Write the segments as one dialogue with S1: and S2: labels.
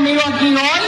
S1: conmigo aquí hoy.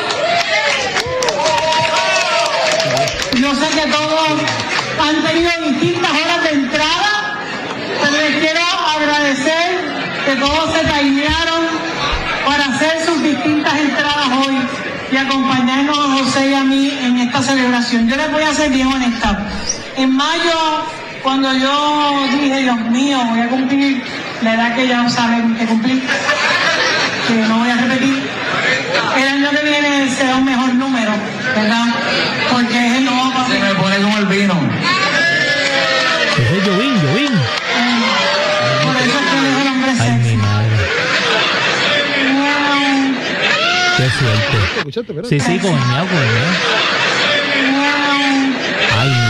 S1: Yo sé que todos han tenido distintas horas de entrada, pero les quiero agradecer que todos se taimearon para hacer sus distintas entradas hoy y acompañarnos a José y a mí en esta celebración. Yo les voy a ser bien honesta. En mayo, cuando yo dije, Dios mío, voy a cumplir la edad que ya saben que cumplí, que no voy a repetir, el año que viene será un mejor número, ¿verdad? Porque es el nuevo papel.
S2: Se me pone como el vino.
S3: Ese es Jovín.
S1: Por eso es que él es el hombre
S3: Ay, mi
S1: sexy.
S3: madre. Qué suerte.
S4: ¿Escuchaste? Espera.
S3: Sí, con el miau. Ay, mi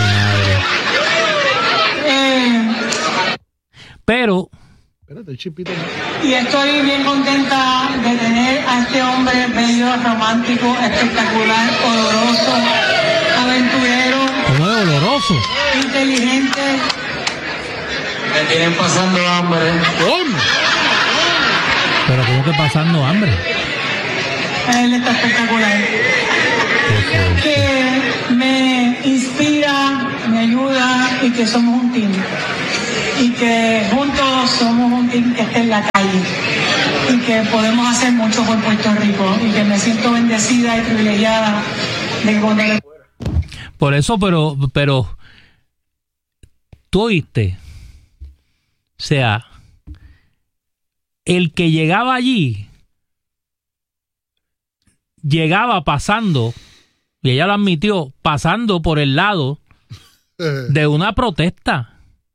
S3: madre. Pero
S4: Espérate, el chipito.
S1: Y estoy bien contenta de tener a este hombre bello, romántico, espectacular, oloroso, aventurero,
S3: como es oloroso.
S1: inteligente.
S2: Me tienen pasando hambre.
S4: ¿Cómo?
S3: Pero como que pasando hambre.
S1: Él está espectacular. Que me inspira, me ayuda y que somos un team. Y que juntos somos un team que está en la calle. Y que podemos hacer mucho por Puerto Rico. Y que me siento bendecida y privilegiada de poder.
S3: Por eso, pero tú oíste. O sea, el que llegaba allí llegaba pasando, y ella lo admitió, pasando por el lado de una protesta.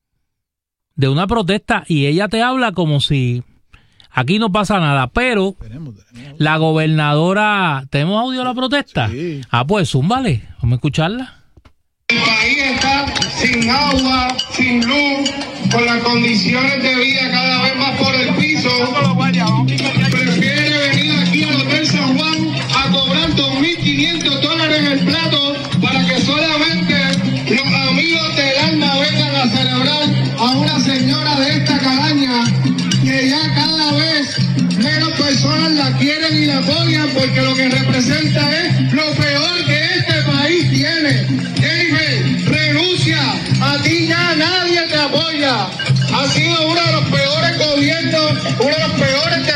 S3: Y ella te habla como si aquí no pasa nada, pero
S4: Tenemos.
S3: la gobernadora, ¿tenemos audio de la protesta?
S4: Sí.
S3: Pues zúmbale, vamos a escucharla.
S5: El país está sin agua, sin luz, con las condiciones de vida cada vez más por el piso. Prefiere venir aquí al Hotel San Juan a cobrar $2.500 el plato para que solamente los amigos del alma vengan a celebrar a una señora de esta calaña que ya cada vez menos personas la quieren y la apoyan porque lo que representa es lo peor que este país tiene. Jennifer, renuncia, a ti ya nadie te apoya. Ha sido uno de los peores gobiernos, uno de los peores